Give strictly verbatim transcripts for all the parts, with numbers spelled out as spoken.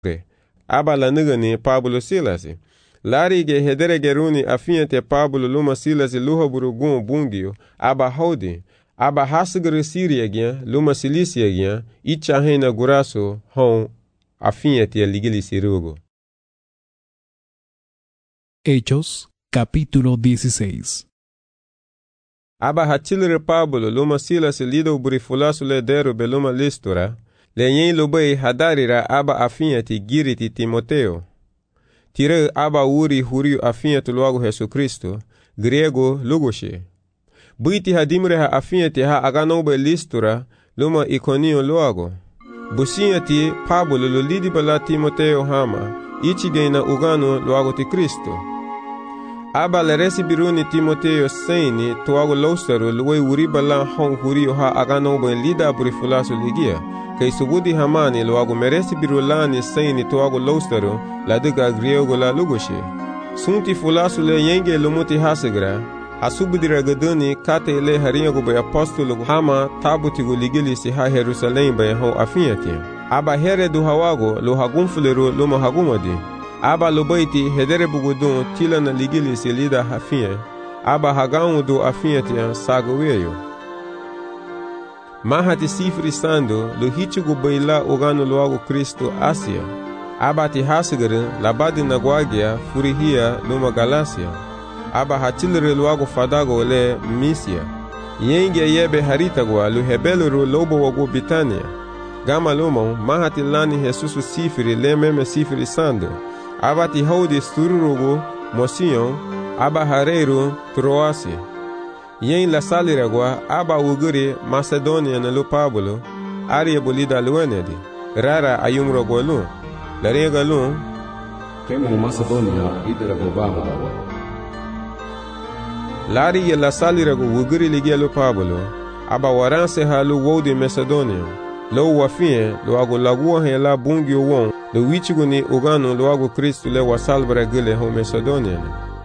aba la nigani Pablo Silasi. Lari ge hedere geruni afiente Pablo luma Silasi luha burugun bungio, aba hodi, aba hasigre Siria gyan, luma Silisia gyan, icha hena guraso, hon afiente ligili sirugo. Hechos, capítulo dieciséis. Aba hachilre Pablo luma Silasi lido burifulasu le deru beluma listura, le yen lubei hadarira aba afiente giriti Timoteo. Tire aba uri huriu afiente luago Jesu Cristo, grego lugoshe. Buiti hadimre ha afiente ha aganobe listura, luma iconio luago. Busiati Pablo lo lidi bala Timoteo hama, ichigena ugano luago ti Cristo. Aba le resibiruni Timoteo seni tuago lausaru luwe uri bala hon huriu ha aganobe lida burifulasu ligia. Kay subudi hamani luago meresi birulani seni tuago lausaru la diga griego la lugoshe. Sunti fulasu le yenge lumuti hasigra, asubudira gaduni kate le haringo be apostolo hama tabuti guligili si ha Jerusalem be ho afiati. Aba here du hawago lo hagumfuleru luma hagumadi. Aba lobaiti hedere bugudun tila na ligili si lida hafie. Aba hagaun du afiati sagoweyo. Mahati sifri sando lo hichugu baila ogano loago Kristo Asia. Aba ti hasigere labadi nagwagia furihia luma Galacia. Aba hatilere loago fadago le Misia. Yenge yebe haritagwa lo hebelero lobo wago Bitania. Gama lomo mahati lani Jesusu sifri le meme sifri sando. Aba ti haudi stururugo Mosion. Aba hareiro Troasi. Yen la saliragwa aba uguri Macedonia na lo Pablo, aria bolida luenedi, rara ayumro golu, la rega lu, kemu Macedonia idra gobama. Lari ye la salirago uguri ligia lo Pablo, aba waranse ha lo wodi Macedonia, lo wafie lo ago lagua he la bungi won, lo wichigo ni ugano lo ago Kristu le wasalbra gile ho Macedonia.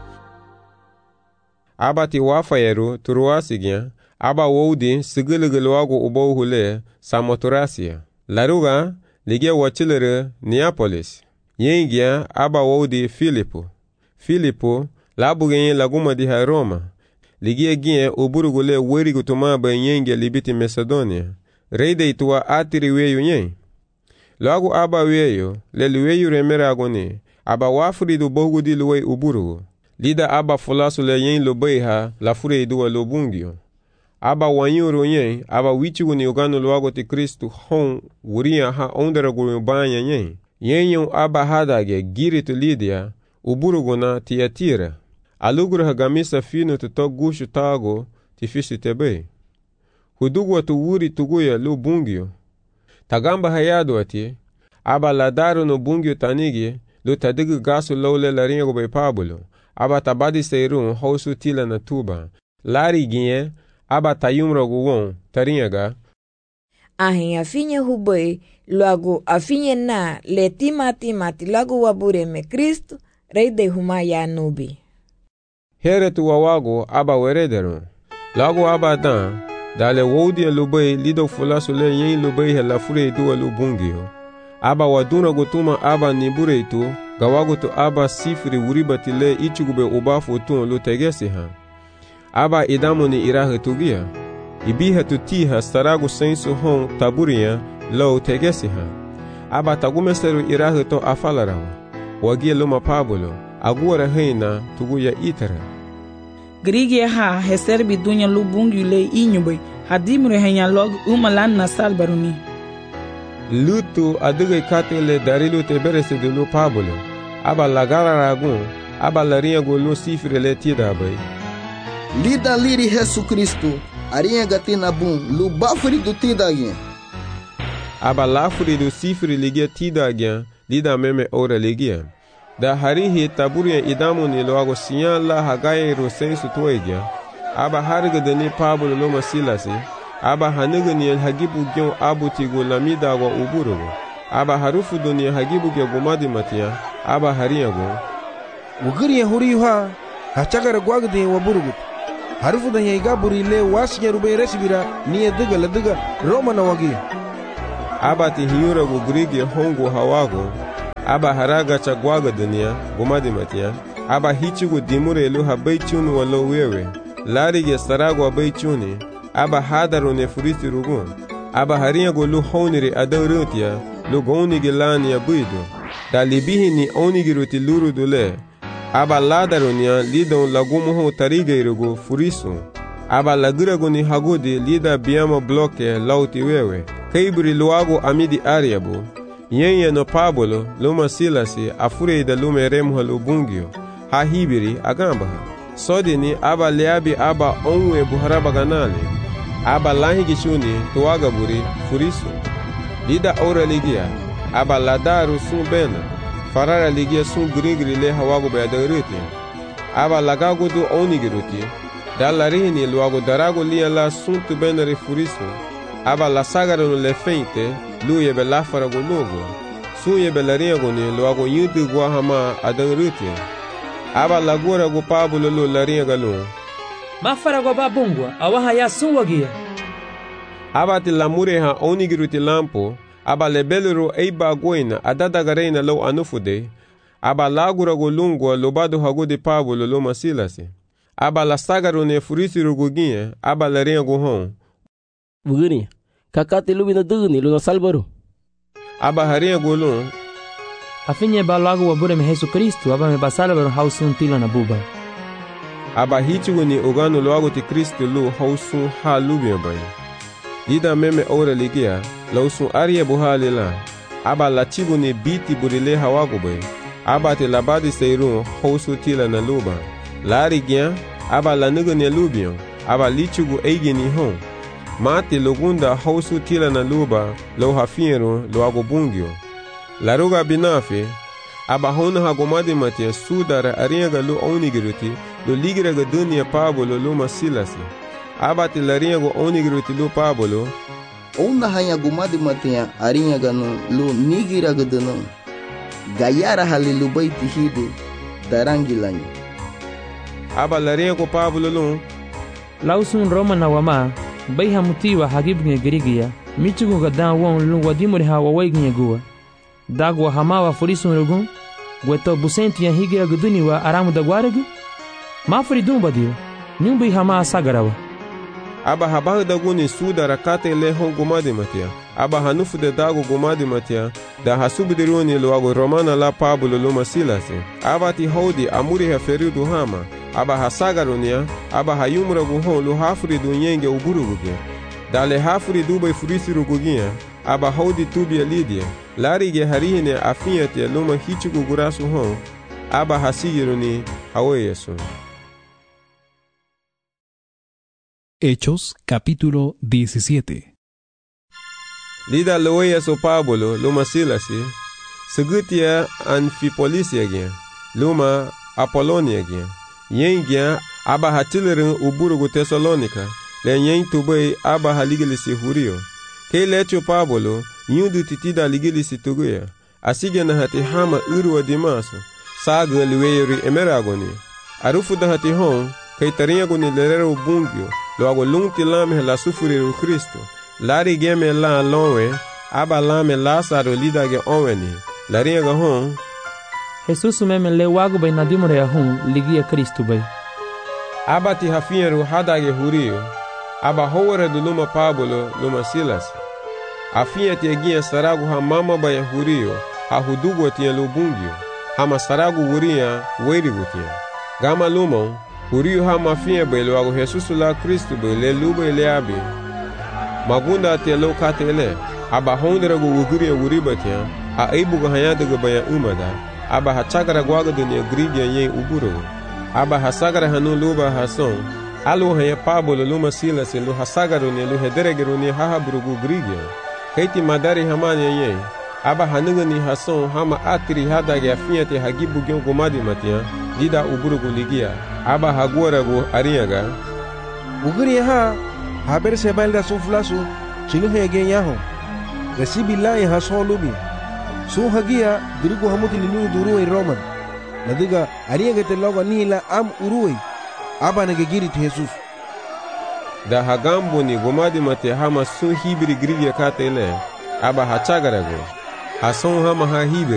Aba ti wafayeru turuasigya, aba wodi sigiligilwago ubo hule Samothracia. Laruga ligia wachilere Neapolis. Yengya aba wodi Filipo. Filipo labugenye laguma di ha Roma. Ligia gye uburugule werigu tumaba yengya libiti Macedonia. Reide ituwa atiri weyu nye. Lagu aba weyu, leli weyu remera agone, aba wafridu bohugudi luwe uburugu. Lida aba fulasu le yen lobeiha la fure idua lobungio. Aba wanyuro yen, aba wichigu ni ugano luago ti Kristu hon wuria ha ondera gulubanya yen. Yen yon aba hadage giritu Lidia, uburuguna Tiatira. Aluguru hagamisa fino tutok gushu tago ti fisu tebe. Hudugwa tu wuri tuguya lobungio. Tagamba hayado ati, aba ladaro no bungio tanigi, lo tadigu gasu lole la ringo be Pablo. Aba tabadi seirun hausu tila na tuba. Lari ginye, aba tayumro guwon, tarinyaga. Ahin afinye hubwe, luagu afinye na le tima tima tilagu wabure me Kristu, reide huma ya nubi. Here tu wawago aba werederun. Lagu aba dan, dale woudia lubei lido fulasu le yen lubei he la fure duwa lubungio. Aba waduna gutuma aba nibure itu, gawago to aba sifri wuribati le ichugube ubafu tun lo tegesi ha. Aba idamu ni irahe tugia. Ibiha tutiha saragu sensu hon taburia lo tegesi ha. Aba tagumeseru irahe to afalarawa. Wagia luma Pablo, aguara heina tuguya itara. Grigia ha heserbi dunya lubungi le inyube, hadimre henya log umalan na salbaruni. Lutu aduge katele darilu teberese de lo Pablo. Aba lagara ragun, aba larinha golo sifre le tida bay. Lida liri Jesu Kristo, arinha gatina bum, lu bafri do tida gen. Aba lafri do sifre ligia tida gen, lida meme ora ligia. Da harihi taburia idamu ni loago siyan la hagaye ro sensu tuegia. Aba hariga deni Pablo loma silasi. Aba haniga ni hagibu gyon abuti go lamida wa uburugo. Aba harufu doni hagibu ge gomadi matia. Aba haria go. Ugiri huri ha hachagara gwagde wa burugut. Harufu da yega buri le wasinya rube resibira ni ediga la diga Roma na wagi. Aba ti hiura go grige hongo hawago. aba haraga cha gwaga dunia gumadi matia aba hichugu dimure lu habaichunu walo wewe larige sarago abaichuni aba hadaru ne furisi rugun aba hariyago lu honiri adanrutia lu gonigi lani ya buidu da libihi ni onigi ruti luru dule aba ladarunia lidon lagumuho tarigeirugu furisu aba lagirago ni hagudi lida biyama bloke lauti wewe kaiburi luago amidi ariabu yenye no Pablo luma silasi afureida lume remha lubungio ha hibiri agambaha sodini aba leabi aba onwe buharaba ganali aba lahigi shuni tuwaga buri furisu lida ora ligia aba ladaru sun bena farara ligia sun grigri le hawago bayadaruti aba lagagudu onigiruti dalarihini luago darago lia la sun tu benari furisu aba la sagaro le feinte luye be la farago logo suye be la riego ni luago yudu guahama adanruti aba la gora go Pablo lo la riega lo ma farago babungwa awaha ya sunwagia aba ti la mureha onigiruti lampo aba le belero eiba goina adada gareina lo anufude aba la gora go lungwa lo bado hago de Pablo lo masilasi aba la sagaro ne furisi ruguginha aba la riego hon Buguni, kakati lubina dugni luno salbaro. Aba haria golon. Afinye ba lago wabure me Jesus Kristo aba me basalbaro hausun tila na buba. Aba hichuguni ogano lago ti Kristo lu hausun ha lubia bay. Lida meme ora ligia lausun aria buhalila. Aba la chiguni biti burile hawago bay. Aba te labadi seirun hausu tila na luba. Lari gia aba la nugani lubia. Aba lichugu eigeni hon. Mati lugunda hausu tila na luba lo hafiero lo agobungio. Laruga binafe aba hona hagomadi matia sudara ariaga lo onigiruti lo ligiraga dunia Pablo lo masilasi. Aba ti lariago onigiruti lo Pablo Ona hanya gumadi matia ariaga no lo nigiraga dano. Gayara halilu baiti hide darangilanyi. Aba lariago Pablo lo Lausun Roma na wama bai hamutiwa hagibnge girigia michugo gadan won lu wadimure ha wawaignye gua dagwa hamawa furisun rugun gweto busenti ya higira guduni wa aramu da gwaregu mafri dumbadio nyumbi hama sagarawa aba habahu da guni suda rakate le hon gumadi matia aba hanufu de dago gumadi matia da hasubidiruni luago romana la Pablo lo masilasi aba ti hodi amuri ha feridu hama aba hasagarunia aba hayumra guhon lu hafri du nyenge uburuguge dale hafri du bay furisi rugugia aba hodi tubia lidia larige harihine afiate luma hichugu gurasu hon aba hasigiruni haweyesu. Hechos capítulo diecisiete. Lida loyeso Pablo luma silasi segutia Anfipolisia gia luma Apolonia gia yengia aba hatilerin uburugu Tesalonika le yen tubei aba haligilisi hurio ke lecho Pablo yudu titida ligilisi tuguya asige na hati hama urwa dimaso saga liweyri emeragoni arufu da hati hon kai tariagoni lerero bungio lo ago lungti lame la sufuriru Kristo lari geme la lonwe aba lame Lazaro lidage onweni lariaga hon Jesus meme le wago bay nadimore ahun ligia Kristo bay aba ti hafieru hadage hurio aba howere du luma Pablo luma Silas afia ti egia saragu ha mama bay hurio ha hudugo ti lubungio hama saragu wuria weirigutia gama lumon hurio ha mafia bay lo ago Jesus la Kristo bay le lube le abi magunda te lo katele aba hondere go wuguria wuribatia a eibugo hayadaga baya umada aba hachagara gwaga dunia grigia yen uburo aba hasagara hanu luba hason alu haya Pablo luma Silas lu hasagaro ne lu hederegero ne hahabrugu grigia kaiti madari hamani yen aba hanuga ni hason hama atri hadage afiate hagibu gyon gomadi matia dida uburugu ligia aba hagora go ariaga Uguri ha haber se balda suflasu chilu hege yaho resibi lai hason lubi su hagia dirigo hamuti lilu duru e Roman nadiga ariaga te logo nila am urui aba nege giri te Jesus da hagambo ni gomadi mate hama sun hibiri grigia katele aba hachagarago hason hama ha hibiri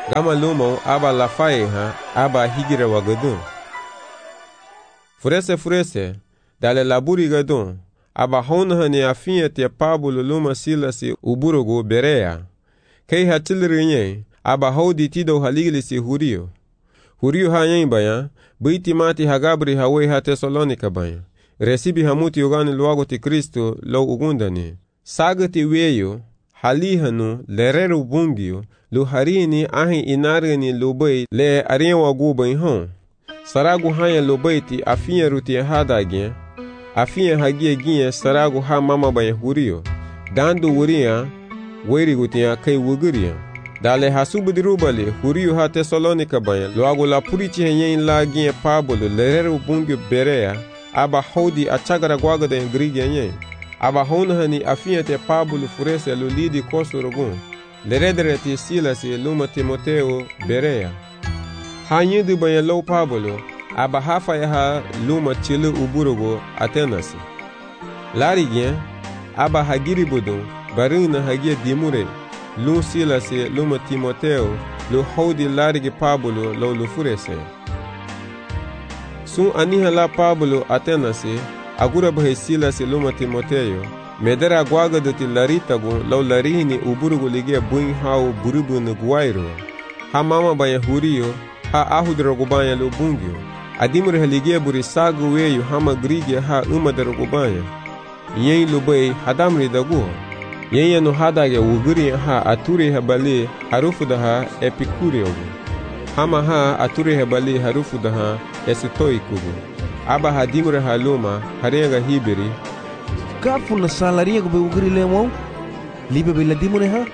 Gama lumo aba lafaye ha aba higire wagadun. Furese furese, dale laburi gadun, aba hona ni afinye te Pablo luma silasi uburugo Berea. Kei hatilinye, aba hodi tido haligilisi hurio. Hurio ha yen baya, biti mati hagabri hawe ha Tesalonika baya. Resibi hamuti ugani luago ti Kristo lo ugundani. Sagati weyo, halihanu lereru bungio, lu harini ahi inarani lubai le ariwa gubai hon. Saragu hanya lubai ti afinya ruti hadagien, afinya hagie gien saragu ha mama baya hurio. Dandu wuria, weri gutia kai wuguria. Dale hasubudirubale hurio ha Tesalonika baya, luago la purichi henyen la gien Pablo lereru bungio Berea, aba hodi achagara gwagada en grigi enye. Aba hona hani afinya te Pablo furese lulidi kosorogun. Leredere te Silasi luma Timoteo Berea. Hanyidu banya low Pablo, aba hafa yaha luma chile uburugo Atenasi. Larigien, aba hagiri budun, barina hagia dimure. Lu Silasi luma Timoteo, lu hodi larigi Pablo lo lufurese. Sun aniha la Pablo Atenasi, agura bahe Silasi luma Timoteo, medera guaga de ti laritagu lau larini uburugu ligia buin hau burubu ne guairo. Ha mama baya hurio, ha ahudrogu baya lu bungio. Adimure haligia buri sagu weyu hama grigia ha umadrogu baya. Yen lubai hadamri dagu. Yen yanu hadage uguri ha aturi habali harufu daha epikurio. Hama ha aturi habali harufu daha esitoi kugu. Aba hadimure haluma harenga hibiri. Kafu na salaria go be ugri lemo libe be ladimure ha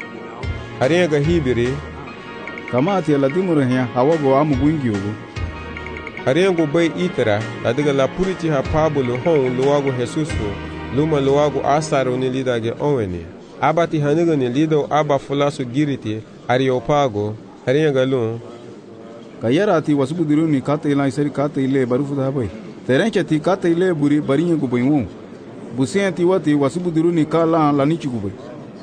harenga hibiri kama ati ladimure ha hawago amu gwingi ugo harengo be itara ladiga la puriti ha Pablo hon luago Jesusu luma luago asaro ni lidage onweni abati haniga ni lido aba fulasu giriti Areopago harenga lun kayara ati wasubudiru ni kate ila isari kate ile barufu da bay terenche ti kate ile buri barinye go baywo busenti wati wasubudiru ni kala la nichugube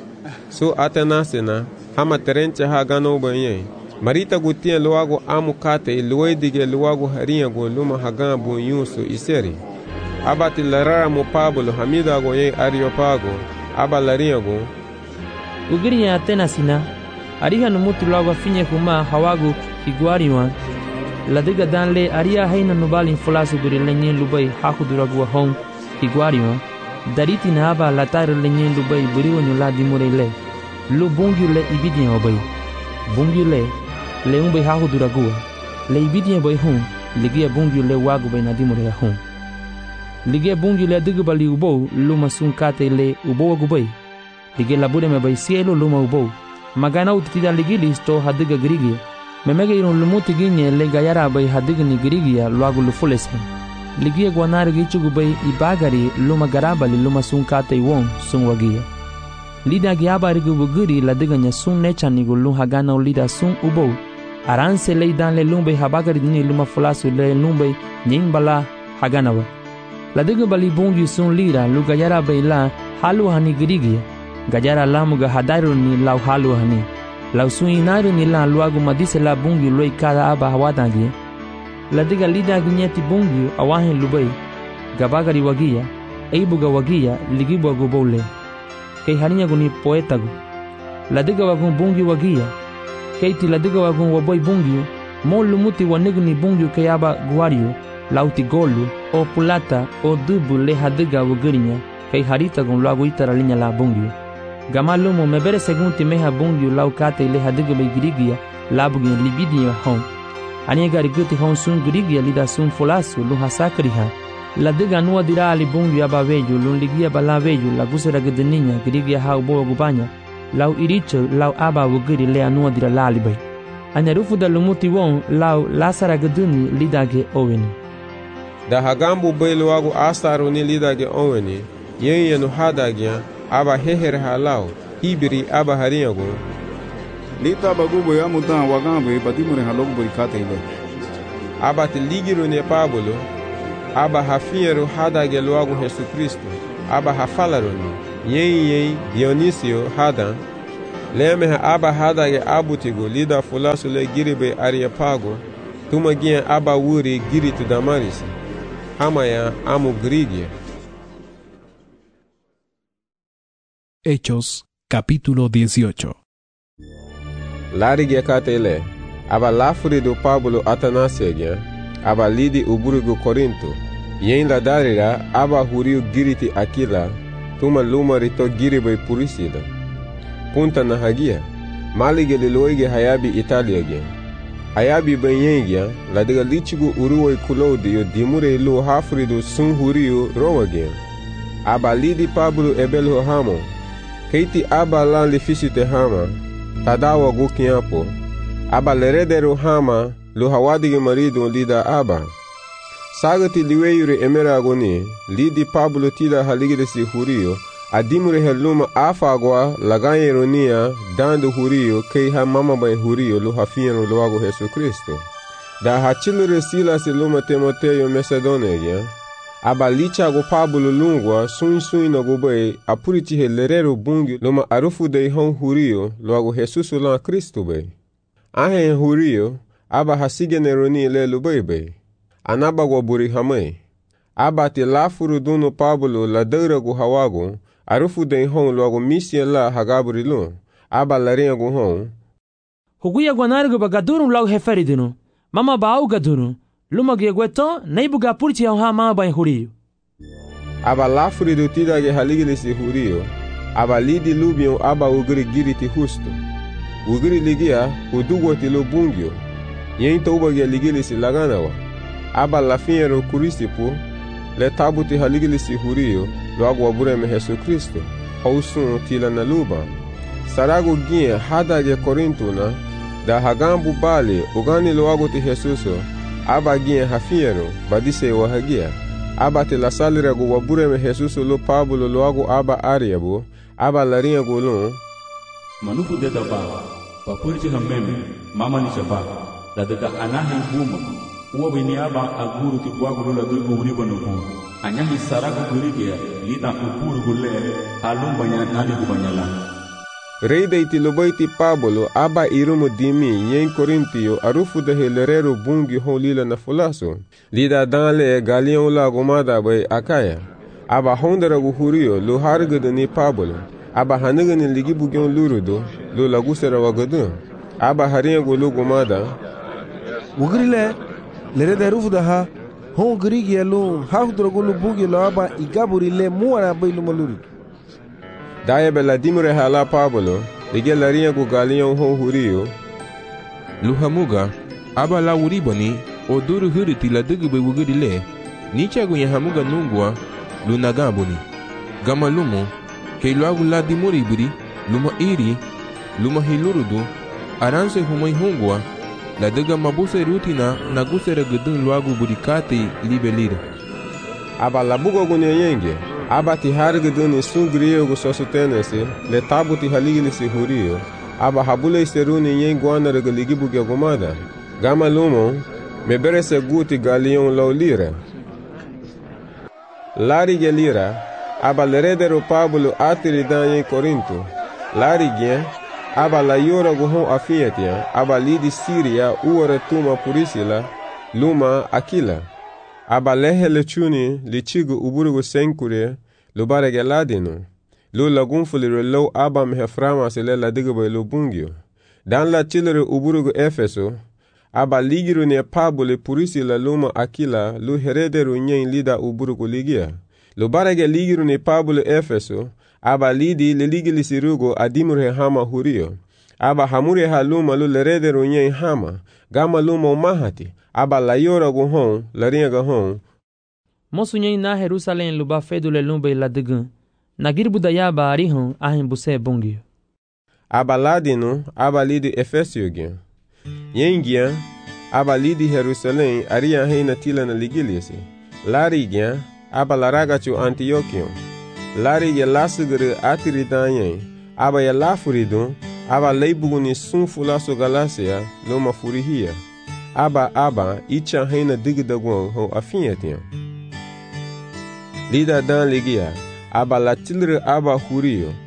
so atenasena hama terenche ha gano banye marita gutia luago amu kate luedige luago haria go luma hagan bu yusu iseri abati larara mo Pablo hamida go ye Areopago aba laria go ugiriya Atenasina ariha numutu luago finye kuma hawagu higuariwan ladiga danle aria haina nubalin fulasu buri lenye lubai hakuduragu hon higuariwan dariti na aba latar lenye lubai buri wonyo la dimurele lu bungi le ibidien obay bungi le le umbai hakuduragu le ibidien boy hon ligia bungi le wagu bay na dimure hon ligia bungi le diga bali ubo lu masun kate le ubo gubay ligia labure me bay cielo luma ubo magana utida ligili sto hadiga grigi memege iron lumuti ginye le gayara bay hadiga ni grigia luagu lufulese ligia gwanar gichugu bay ibagari luma garaba li luma sun kate iwon sun wagia lida giaba rigu buguri ladiga nya sun necha ni gulu hagana lida sun ubo aranse le dan le lumbe habagari ni luma fulasu le lumbe nyimbala hagana wa ladiga bali bungi sun lira lu gayara bay la halu hani grigia gajara lamuga hadaru ni lau halu hani lau suinaru ni la luagu madise la bungi loi kada aba hawadangi ladiga lida ginyeti bungi awahin lubai gabagari wagia eibuga wagia ligibu agubole kei harinya guni poetagu ladiga wagun bungi wagia keiti ladiga wagun waboy bungi mo lumuti waniguni bungi kei aba guario lauti golu o pulata o dubu le hadiga wagirinya kei harita gun luagu itara linya la bungi gamalumo mebere segunti meha bungi lau kate le hadiga bay girigia labugi libidia hon aniga riguti hon sun girigia lida sun fulasu lu hasakriha ladiga nuwa dira ali bungi aba veju lu ligia bala veju la gusera gidininya girigia ha ubo gubanya lau iricho lau aba wugiri le anuwa dira lali bay anyarufu da lumuti won lau lasara giduni lidage oweni da hagambu bay luagu asaru ni lidage oweni yen yenu hadagia aba heher halao hibiri aba hariyago lita bagubo ya mudan wagambe badimure halogu buri kate ile aba tiligiro ne Pablo aba hafiero hadage luagu Jesu Kristo aba hafalaro ni yen yen Dionisio hadan leme ha aba hadage abutigo lida fulasu le giribe Areopago tuma gien aba wuri giritu Damaris hamaya amu Grigia. Hechos capítulo dieciocho. Larige katele aba lafuri do Pablo Atanasia aba lidi uburugo Corinto yen la darira aba huriu giriti Aquila tuma lumarito giribe Purisila punta na hagia malige liloige hayabi Italia gen hayabi banyengia la diga lichigu uruwe kulodi yo dimure lu hafrido sun huriu Roma gen aba lidi Pablo ebelho hamo keiti aba lan li fisite hama tadawa gukiapo aba leredero hama lu hawadige marido lida aba sagati liweyure emeragoni lidi Pablo tida haligiresi hurio adimure heluma afagwa lagayeronia dando hurio kei ha mama bay hurio lu hafieno luago Jesu Kristo da hachilure Silas luma Timoteo Macedonia aba lichago Pablo lungwa sun sun no gobe apuriti helerero bungi luma arufu de hon hurio luago Jesus la Kristo be ahe hurio aba hasigeneroni le lubebe anaba go buri hamai aba te lafuru duno Pablo la deura go hawago arufu de hon luago misia la hagaburi lo aba larinha go hon huguya gwanargo bagaduru lau heferidino mama baau gaduru luma gegweto neibuga purti ha mama ba hurio aba lafuri do tida ge haligilisi hurio aba lidi lubio aba ugri giriti husto ugri ligia udugo tilo bungio yento uba ge ligilisi laganawa aba lafiero kurisipo le tabuti haligilisi hurio loago wabureme Jesu Kristo hausun tila na luba sarago gien hada ge Korintuna da hagambu bali ugani loago ti Jesuso aba gien hafiero badise wa hagia aba te la salira go wabureme Jesuso lo Pablo loago aba Ariabo aba larinha go lo manufu deta ba papurti hameme mama ni chapa la deta anahi buma uwa bini aba aguru ti bwago la dugo uribo nuku anyahi sarago gurigia lita upuru gule alumba nya nani kubanyala reida iti lobaiti Pablo aba irumu dimi yen Korintio arufu de helerero bungi holila na fulaso lida danle galion la gomada bay Akaya aba hondara go hurio lo hargade ni Pablo aba hanigani ligi bugion lurudo lo lagusera wagadu aba harinha go lo gomada Ugrile lerede rufu da ha hon grigi lo hafdro go lo bugi lo aba igaburi le muara bay lo maluru daye bela dimure hala Pablo ligi larinha go galion hon hurio luhamuga aba la uribani oduru huriti la dugube wugirile nicha go yahamuga nungwa lunagabuni gama lumo ke luagu la dimuri biri luma iri luma hilurudu aranse humai hungwa la daga mabuse rutina na gusere gudun luagu burikati libelire aba labugo go nyenge aba ti hargudun sungriyo go sosutenese le tabuti haligilisi hurio aba habule seruni yen gwana regaligi buge gomada gama lumo meberese guti galion laulira lari gelira aba leredero Pablo atiri dan Corinto lari gen aba la yora go hon afiatia aba lidi Siria uore tuma Purisila luma Aquila aba lehele chuni lichigo uburugo senkure lubare geladino lo lagunfulire lo aba meheframa sele la digabo lo bungio dan la chilere uburugo Efeso aba ligiru ne Pablo Purisila luma Aquila lo heredero nyen lida uburugo ligia lo barege ligiru ne Pablo Efeso aba lidi le ligili sirugo adimure hama hurio aba hamure haluma lo leredero nyen hama gama luma mahati aba la yora go hon la ringa hon mosu nyen na Jerusalem luba fedule lumbe la digun na girbu da yaba ari hon ahin buse bungio aba ladino aba lidi Efesio gen yengia aba lidi Jerusalem ari ahina tila na ligilisi lari gen aba laragachu Antiochion lari ye lasugere atiri danyen aba ye lafuridun aba leibuguni sun fulaso Galacia loma furihia aba aba icha hena digdagon ho afietian lida dan ligia aba latilre aba hurio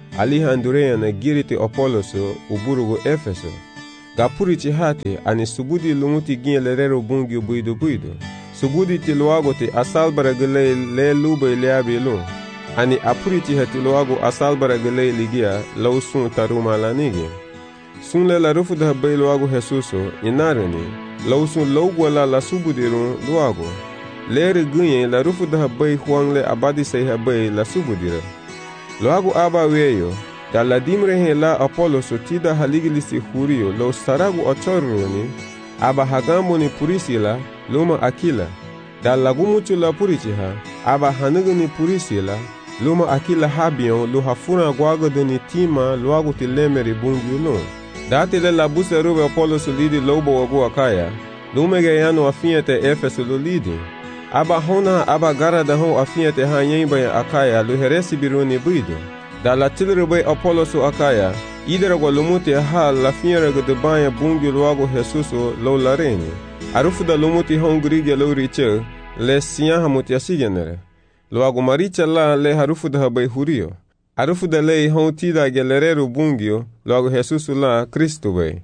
alihandureya na giriti Apoloso uburugu Efeso. Gapuri ci hati ani subudi lumuti gien lerero bungi buido buido. Subudi ti luago ti asalbara gele le lube liabi lu. Ani apuri ci hati luago asalbara gele ligia lau sun taruma lanigi. Sun le la rufu da bay luago Jesuso inarani. Lau sun lougwa la la subudirun luago. Leri gunye la rufu da bay huang le abadi say habay la subudira. Luago aba weyo. Da la dimre he la Apoloso tida haligilisi hurio lo saragu ochoruni aba hagambo ni purisila luma akila. Da lagumuchu la purichiha aba hanugu ni purisila luma akila habion lu hafuna guago ni tima luagu tilemeri bungi ulun. Da tile la buse rube Apoloso lidi lobo wagu akaya lumege yanu afiete Efeso lu lidi. Aba hona aba gara da hon afiete ha yemba ya akaya lu heresi biruni buido. Da la tilrebe Apoloso akaya, idera gwa lumuti ha la fiera de banya bungi luago Jesuso lo lareni. Arufu da lumuti hongrigia lo riche, le siya hamuti asigenere. Luago maricha la le harufu da habe hurio. Arufu da le hon tida gelerero bungio, luago Jesuso la Cristo be.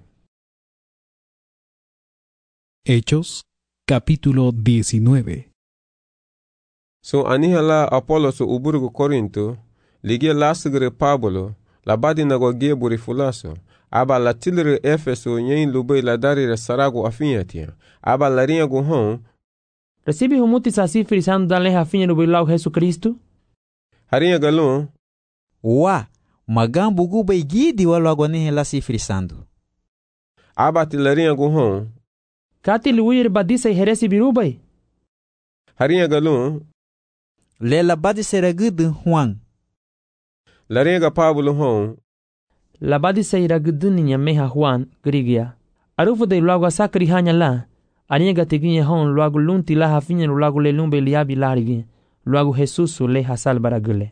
Hechos, capítulo diecinueve. So aniha la Apoloso uburgo Corinto, ligia lasgre Pablo, la badi nagogie buri fulaso, aba la tilre Efeso nyen lube la darire sarago afinyatia, aba la rinha guhon, recibe humuti sa sifri sandu dan leha afinha lube lau Jesu Cristo? Harinha galon, wa, magambu gube gidi walo agonihe la sifri sandu. Aba ti la rinha guhon, kati luir badisa heresi birubai? Harinha galon, le la badi seragudu huang. La rega Pablo hon. La badi seira guduninya meha Juan grigia. Arufu de luago sakri hanya la. Aniega teginye hon luago lunti la hafinye luago le lumbe liabi larigi. Luago Jesusu le hasal baragule.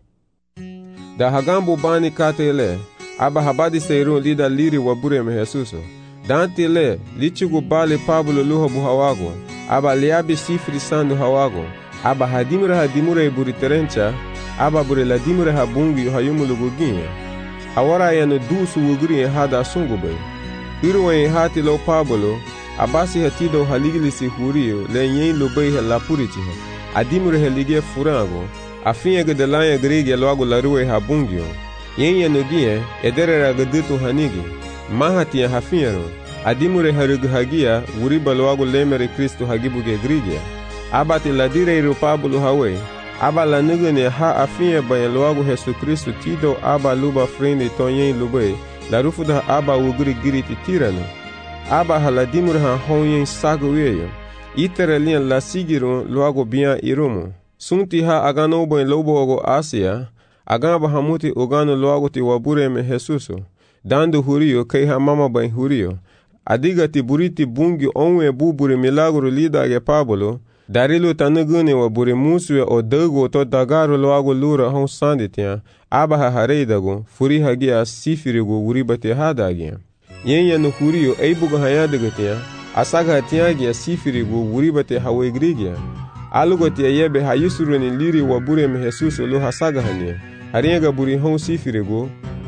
Da hagambo bani kate le. Aba habadi seirun lida liri wabure me Jesuso. Dante le lichugu bale Pablo luha buhawago. Aba liabi sifri sandu hawago. Aba hadimura hadimura iburi terencha. Aba bure la dimure ha bungi hayumulu guginye. Awara yanu dusu wugri hada sungube. Irwe hati lo Pablo, abasi hatido haligilisi hurio le nyen lo bay la purichiha. Adimure helige furango, afinye gedelanya grege loago la ruwe ha bungio. Yen yanu gie, edere ragadutu hanigi. Mahati ya hafinyaro, adimure harugu hagia, wuriba loago lemere Kristo hagibuge grige. Abati la dire iru Pablo hawe. Aba la nugani ha afinye bayan luago Jesu Kristo tido aba luba freni tonyen lube la rufu da aba wugri giriti tirano. Aba haladimur ha honyen sago weyo. Itere lian la sigirun luago bian irumu. Sunti ha agano bayan lobo ogo Asia, agamba hamuti ogano luago ti wabure me Jesuso. Dando hurio kei ha mama bayan hurio. Adiga ti buriti bungi onwe bubure milagro lida ge Pablo, Darilu tanuguni wa buri musuwe o dago to dagaru loago lura hon sanditia, aba ha hareidago, furi hagia sifirigo uribati hadagia. Yenya no hurio eibuga hayadagatia, asaga hatiagia sifirigo uribati hawegrigia. Alugotia yebe hayusuruni liri wa buri me Jesuso lo hasaga hania. Hariega buri hon sifirigo.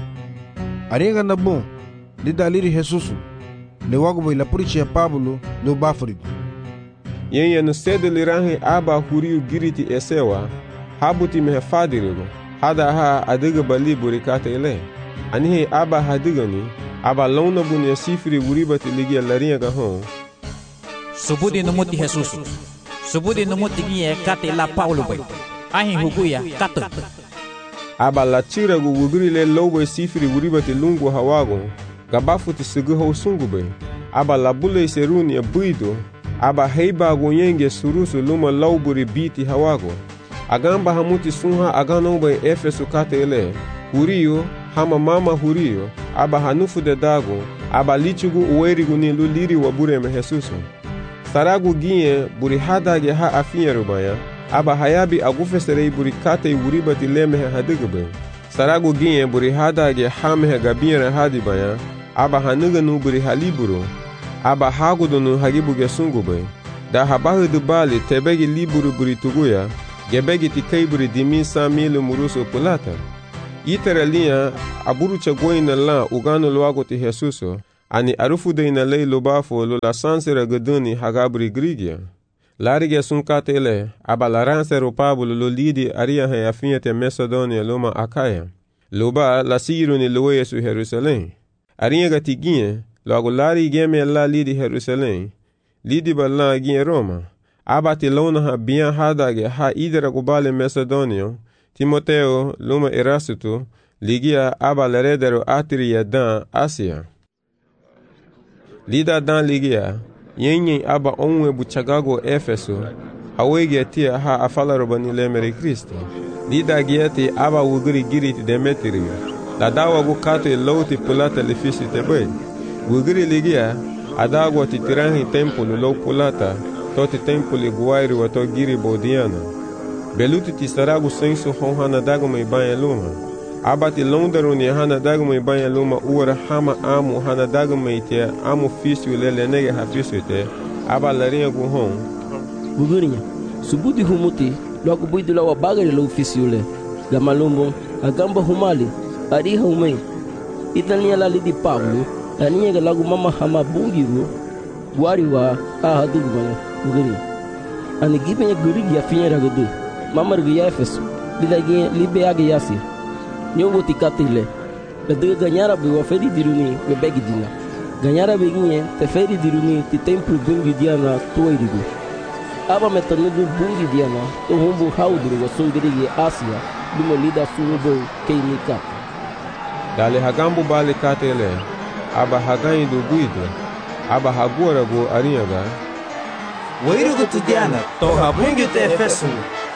Hariega nabon, lida liri Jesuso, le wago bai la purichi ya Pablo lo bafrigo. Yenya no sedo lirangi aba hurio giriti esewa, habuti mehe fadirigo, hada ha adiga bali burikata ele. Anihe aba hadigani, aba launa buni ya sifiri uribati ligia laringa gahon. Subudi numuti Jesusu, subudi numuti gie kate la Paulo bai, ahi huguya kato. Aba la chirago wugri le lobo sifiri uribati lungu hawago, gabafuti seguho sungu bai. Aba la bule seruni ya buido, aba heiba gonyenge surusu luma lauburi biti hawago. Agamba hamuti sunha agano bai Efeso kate ele. Hurio, hama mama hurio, aba hanufu de dago, aba lichugu uwerigu ni luliri wa bure me Jesuso. Saragu gie buri hadage ha afinya rubaya, aba hayabi agufeserei buri kate uribati lemehe hadigube. Saragu gie buri hadage ha mehe gabiyere hadibaya, aba hanuganu buri haliburo, aba hagudunu hagibuge sungube. Da habahu dubali tebegi liburu buri tuguya, gebegi tikei buri dimi sa milu muruso pulata. Itera linha aburu chegou na lá ugano logo te Jesuso. Ani arufude na lei lobafo lo la sansera gaduni hagabri grigia. Larige sunkatele abalaranse ropabulo lo lidi aria he afinha te Macedonia loma Akaya. Loba la siru ni loe su Jerusalém. Arinha gatiguinha logo larige me la lidi Jerusalém. Lidi bala ginha Roma. Abati lona ha bian hadage ha idera gubale Macedonia. Timoteo loma Erasto ligia abalaredero atria dan Asia. Lida dan ligia yenye aba onwe buchagago Efeso hawege tia ha afala robani lemere Kristo. Lida gieti aba wuguri giriti Demetrio. La dawa gukate lauti pulata lefisi tebe. Wuguri ligia adagwa titirangi tempolo lo pulata toti tempoli guairi wato giri bodiana. Beluti ti saragu sensu honhana dagoma ibanya luma. Abati londaro ni hana dagoma ibanya luma uara hama amu hana dagoma itia amu fisu lele nege hafisu te. Aba larinha guhon. Gugurinha, subudi humuti, logo buidu la wabagari lo fisu le. Gamalumbo, agamba humali, ariha umei. Itania la lidi Pablo, ania ga lagu mama hama bungiru, guariwa aha dugumane, gugurinha. Ani gibenya gurigi ya finya ragadu. Mamar via Efeso, lidagin libeage yasi. Nyongo tikatile. La de ganhara be waferi diruni be begidina. Ganhara beginye te feri diruni ti templo bungi diana toirigu. Aba metanugu bungi diana to humbu haudru wa sungirigi Asia dumo lida sunubo keinika. Dale hagambu bale katele. Aba haganyi do guido. Aba hagora go arinyaga. Wairugu tudiana to habungi te Efeso.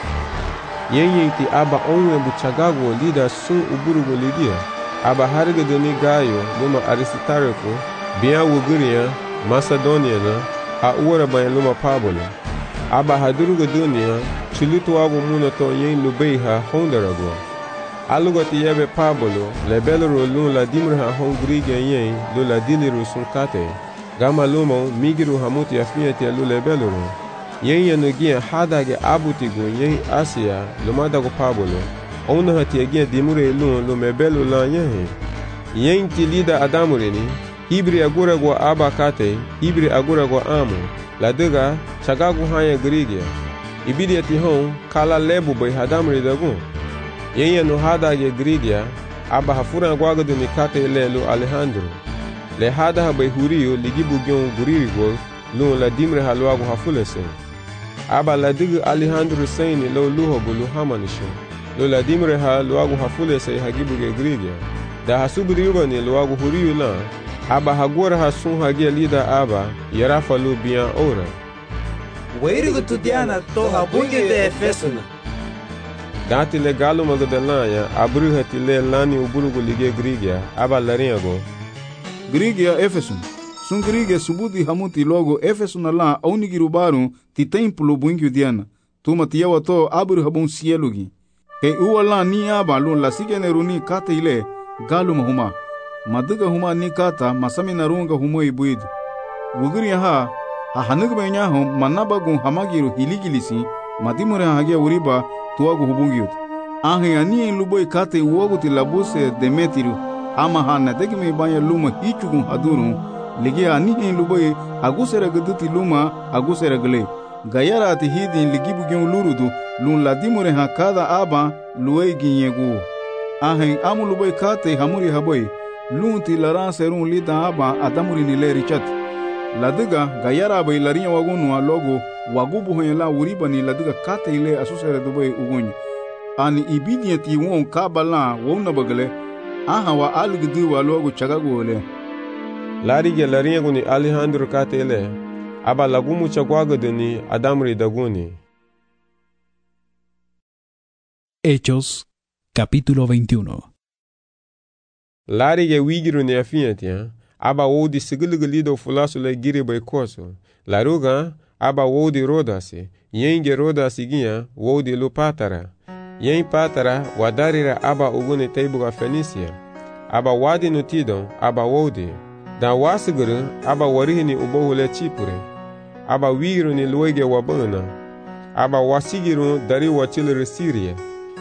Yenye ti aba onwe buchagago lida sun uburugo lidia. Aba harga doni gayo luma Aristarco, biya wuguria, Macedonia na, ha uara bayan luma Pablo. Aba hadurugo dunia, chulutu wago muna to yen lubeiha hondarago. Alugo ti yebe Pablo, lebeloro lun la dimraha hongriga yen lo la diliru sunkate. Gama lumo migiru hamuti afiati alu lebeloro. Yen yanugia hadage abutigo yen Asia lumadago Pablo. Ona hatiagia dimure lun lo mebelo la yen. Yen ti lida adamurini. Ibri agura go abakate, ibri agura go amu. La dega chagagu hanya grigia. Ibidi ati hon kala lebu bay hadamuri dagun. Yen yanu hadage grigia aba hafura gwagadu ni kate lelo Alejandro. Le hada bay huriyo ligibu gyon guririgo lun la dimre halwago hafulese. Aba la digu Alejandro Saini lo luho bulu hamanisho. Lo la dimre ha luagu hafule se hagibu ge grigia. Da hasubri yubani luagu huriyu la. Aba hagora hasun hagia lida aba yarafa lu biyan ora. Wairugu tudiana to habungi de Efesuna. Dati le galu magadelanya abru hati le lani uburugu lige grigia. Aba larinyago. Grigia Efesun. Sun grigia subudi hamuti logo Efesuna la aunigirubaru ti templo bungi diana. Tuma tiyawa to abru habun sielugi. Ke uwala ni aba lun la sigeneruni kata ile galu mahuma. Maduga huma ni kata masami narunga humo ibuidu. Wuguri ha ha hanug benya hum manabagun hamagiru hiligilisi madimure hagia uriba tuagu hubungiut. Ahe ani luboi kata uogu ti labuse Demetrio ama ha nadegime banya luma hichugun haduru ligi ani luboi agusera gaduti luma agusera gale. Gayara ati hidin ligibu gyon lurudu lun ladimure ha kada aba luei ginyegu. Ahen amu lubai kate hamuri haboi lun ti laran serun lida aba adamuri nile richat. Ladiga gayara abai larinya wagunu a logo wagubu honyela uriba ni ladiga kate ile asusere dubai ugunyi. Ani ibidiyati won kabala wona bagale aha wa algdu wa logo chagago ole. Larige larinya guni Alejandro kate ile. Aba lagumu chagwagaduni adamri daguni. Hechos, capítulo veintiuno. Larige wigiru ne afiatia, aba wodi sigiliglido fulasu le giri bay koso. Laruga, aba wodi rodasi, yenge rodasi ginha, wodi lu patara. Yen patara, wadarira aba ugune teibuga Fenicia. Aba wadi nutidon, aba wodi. Da wasiguru, aba warihini ubohule Chipure. Aba wigiru ni luege wabana. Aba wasigiru dari wachilere Syria.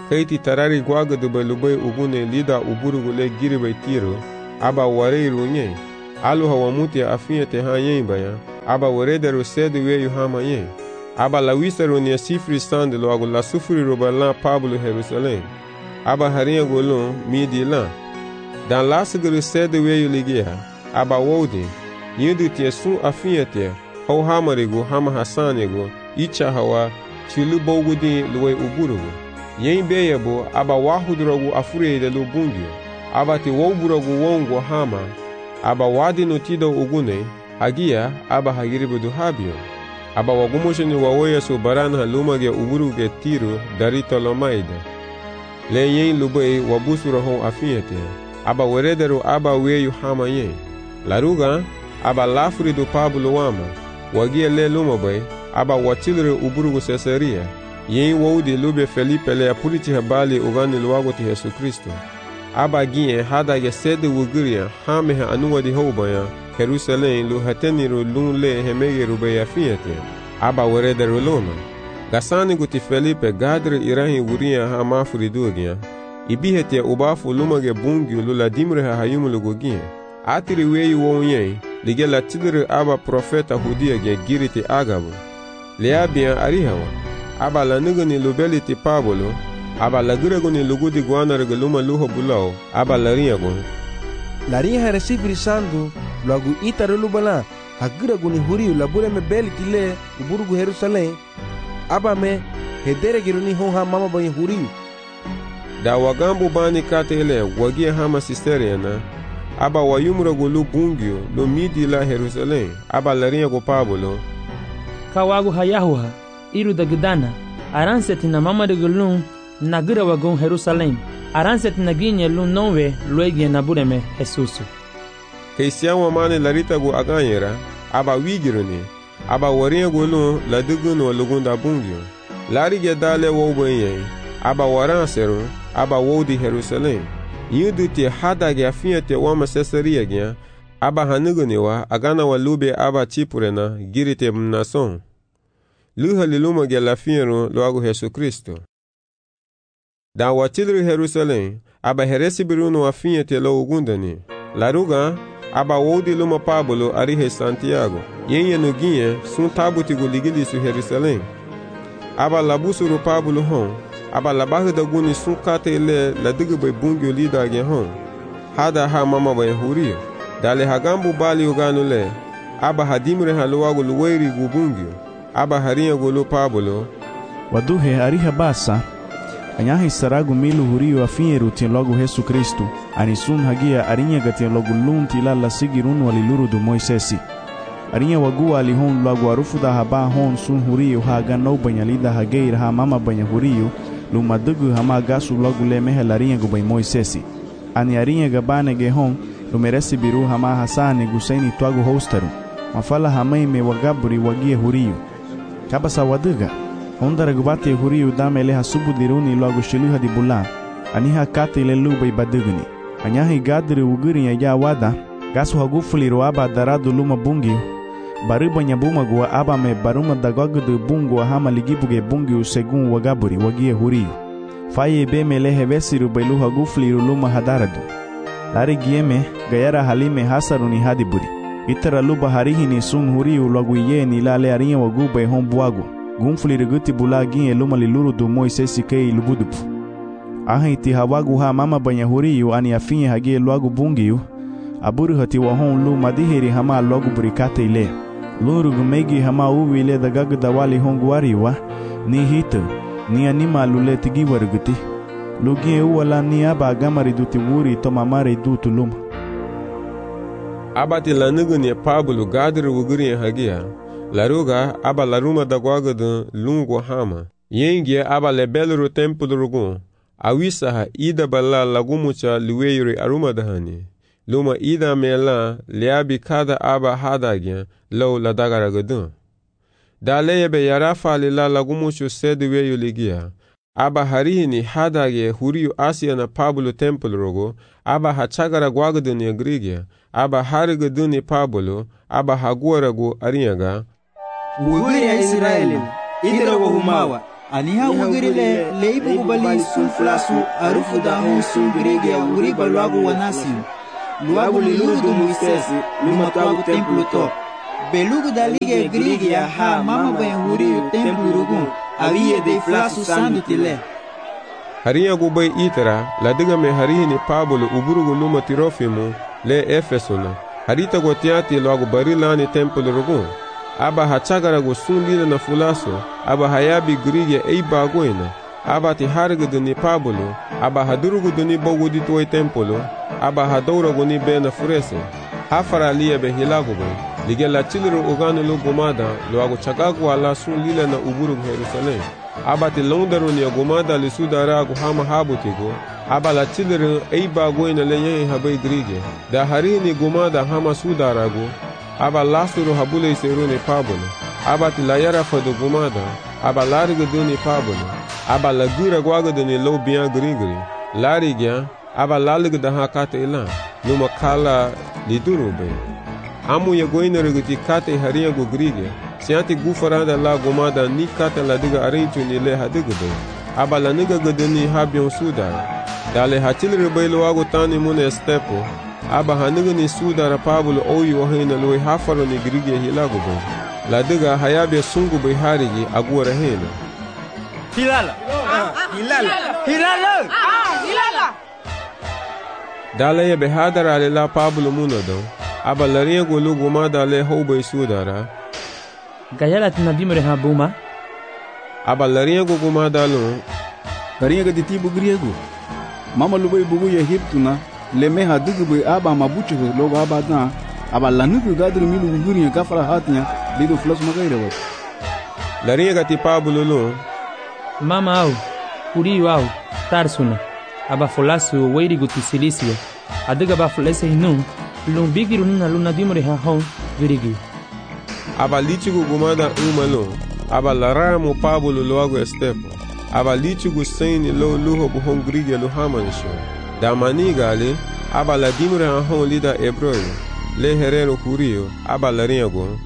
kaiti tarari gwagadu ba lubai ugune lida uburugule giribai tiro aba warei runye alu hawamuti afiye te hanyen baya aba waredaru sedu weyu hama ye aba lawisaru ni sifri sande lo agu la sufuri roba la Pablo Jerusalem aba harinha golon midi la dan lasguru sedu weyu ligia aba wodi yindu te sun afiye te hau hamarigo hama hasanego icha hawa chilu bogudi luwe uburugu yen beyebo aba wahudrogu afurede lu bungyo aba ti woburogu wongo hama aba wadi notido ugune hagia aba hagiribudu habio aba wagumosheni wawoya so baran halumage uburuge tiro daritolomaida le yen lubei wabusura hon afiyete aba werederu aba weyu hama yen laruga aba lafuridu Pablo wama wagia le lumabai aba watilre uburugu Cesaria yen wodi lube Felipe le apuriti habali ugani luwago ti Yesu Kristo aba gien hadage sede wuguria hamehe anuwa di hobaya Jerusalem lu hateniru lun le hemege rubeya fiyete aba werederu loma gasani guti Felipe gadre irahi wuria ha mafuri dugia ibihete ubafu lumage bungi lula dimre ha hayumulugo gien atiri weyu wonye lige la tidre aba profeta hudia ge giriti agabu leabian arihawa aba la nugani lubeliti Pablo aba la guraguni lugudi guanarga luma luho bulao aba la riagon la ria recibir sandu lagu itare lubala haguraguni huriu la bule me beliti le uburugu Jerusalem aba me hedere giruni honha mama bani huriu da wagambu bani katele wagia hama sisteriana aba wayumragu lu bungio lo midi la Jerusalem aba la riago Pablo kawagu hayahuha iru da gdana aranseti na mama de gulun nagira wagon Jerusalem aranseti na ginye lun nonwe luegie na bureme Jesus keisiawa mane larita gu aganyera aba wigiruni aba waria gulun la dugun wa lugunda bungio larige dale wobenye aba waranseru aba wodi Jerusalem yudu te hadage afiyete wama Cesaria gya aba hanuguni wa agana wa lube aba chipurena girite mnason luha liluma ge la fiero loago Yesu Kristo da watilru Jerusalem aba heresi biruno afiyete lo ugundani laruga aba wodi luma Pablo arihe Santiago yenye nugie sun tabuti guligili su Jerusalem aba labusuru Pablo hon aba labahu da guni sun kate le la digbe bungyo lida ge hon hada ha mama ba huriyo dale hagambu bali uganu le aba hadimre haluago luweri gubungyo aba harinha golo Pablo waduhe ariha basa anyahi saragu milu huriyo afinyeru tin logo Yesu Kristo anisun hagia arinha gatin logo lunti la la sigirun waliluru do Moisesi arinha wagu alihon logo arufu da haba hon sun huriyo haga no banyalida hageir ha mama banya huriyo lumadugu hama gasu logo le mehelarinha go bay Moisesi ani arinha gabane ge hon lumeresi biru hama hasani gusaini twago hostaru mafala hamai me wagaburi wagie huriyo kabasa waduga ondara gubate huriu damele hasubu diruni logo shiluha di bulan aniha kate le lubei badugni anyahi gadri uguri ya ya wada gasu hagufuli roaba daradu luma bungi bariba nyabuma gua aba me baruma dagagudu bungu hama ligibuge bungi segun wagaburi wagie huriu faye be mele hevesiru bailu hagufuli luma hadaradu lari gieme gayara halime hasaruni hadiburi itara luba harihini sun huriu logo yeni lale arinha wagube hombuago gumfuli riguti bulagin eluma liluru do Moisesi kei lubudupu ahi ti hawagu ha mama banya huriu ani afinye hage loagu bungiu aburu hati wahon lu madiheri hama loagu burikate ile luru gumegi hama uwi ile dagagu dawali honguariwa ni hito ni anima lule tigi waruguti lugin uwala ni aba gamari duti wuri to mamare dutu luma abati lanuguni Pablo gadri wuguri hagia laruga aba laruma dagwagadu lungu hama yengie aba lebelru templu rugun awisaha ida balla lagumucha luweyuri aruma dahani luma ida mela liabi kada aba hadagya law ladagaragadun daleyebe yarafa lila lagumuchu seduweyu ligia aba harihini hadage huriyu Asia na Pablo templu rugu aba hachagara gwagadu ya grigia aba harigaduni Pablo aba haguaragu arinyaga Uguri ya Israeli idira wa humawa Aniha ugirile leibu bali sun flasu arufu da hon sun grige uri baluago wanasi. Luago lilugu do Moisés, lumatuago templo to. Belugo da liga grige ha mama ben uri o templo rugun. Havia de flasu sandu tile. Haria gubai itara la diga me harihi ni Pablo uburugu luma Tirofimo le Efesona. Harita gotiati loago barila ni templo rugun. Aba hachagara go sun lila na fulaso, aba hayabi grige ei bagoina. Aba ti harga ni Pablo, aba hadurugu duni bogu di tuoi templo, aba hadoura go ni bena furese. Hafara liya be hilago be. Lige la chiliru uganu lo gomada lo ago chagagu ala sun lila na uburugu Jerusalem. Aba ti londaru ni gomada li sudara go hama habutigo. Aba la chiliru ei bagoina le yenye habai grige. Da hari ni gomada hama sudara go. Aba lasuru habule seru ni Pablo. Aba ti la yara fadu gomada. Aba larga do ni Pablo. Aba la gura gwaga do ni lo biyan grigri. Lari gya. Aba lalig da hakate ilan. Numa kala li duru be. Amu ya goina rigiti kate haria go grige. Sianti gufaranda la gomada ni kate la diga arinchu ni le hadiga be. Aba la niga gadini habion sudara. Dale hachilri baylo wago tani mune estepo. Aba haniga ni sudara Pablo oyi wahina loi hafaro ni grige hilago be. La diga hayabia sungu be harigi aguara hena. Hilala! Hilala! Hilala! Hilala! Dale ya be hadara ale la Pablo munado. Aba laria go lugu mada le hobe sudara. Gayala tina dimre ha buma. Aba laria go gumada lo. Laria ga ditibu griego. Mama lubai bugu ya hiptuna. Le meha digbe aba mabuche logo aba na. Aba lanugu gadru milu guri ya kafara hatnya. Lido flas magaira wat. Laria ga ti Pablo lo. Mama au. Uri au. Tarsuna. Aba folasu weiri guti silisia. Adiga ba folese hinu. Lung bigiru nina luna dimre ha hon virigi. Aba lichigu gumada umalo. Aba laramo Pablo loago estepo. Aba lichigu saini lo luho buhon grige lo hamanisho. Da maniga ale. Aba la dimre ha hon lida ebroyo. Le herero curio. Aba lariago.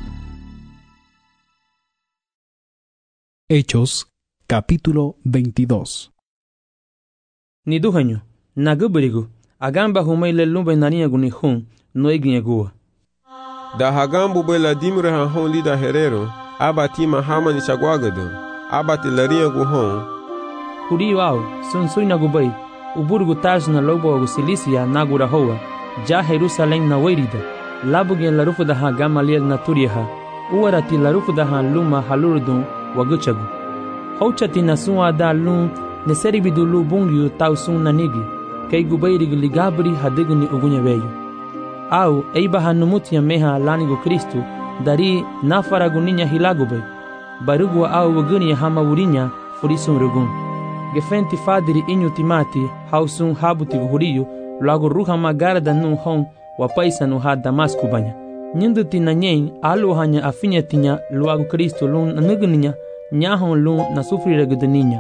Hechos, capítulo veintidós. Ni duhanyo. Nagubirigu. Agamba humay le lumba nariago ni hun. No egnyegua. Da hagambu be la dimre ha hon lida herero. Aba tima hamani chagwagado. Aba ti laria gu hon. Kuri wao, sun sui na gubai. Uburgu taj na lobo gu silisia na gura hoa. Ja Jerusalem na wairida. Labugen la rufu da ha gamaliel na turiha. Uara ti la rufu da ha luma halurdun waguchagu. Haucha ti na sun ada lun ne seribidu lu bungyu tau sun na nigi. Kei gubai rig ligabri hadigni ugunya veyo. Au eiba hanumutia meha lanigo Kristu dari nafaragu ninya hilagube barugu au waguni hama wurinya furisun rugun gefenti fadiri inyu timati hausun habuti huriyu lago ruha magarda nu hon wa paisa nu ha Damasku banya nyindu tina nyen alu hanya afinya tinya luagu Kristu lun nugninya nyahon lun na sufri regudninya